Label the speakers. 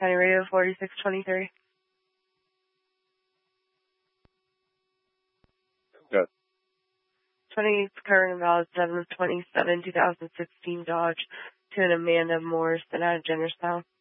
Speaker 1: County Radio 4623.
Speaker 2: Good.
Speaker 1: 20 current valid 7 of 27, 2016 Dodge to an Amanda Morrison out of Jennerstown.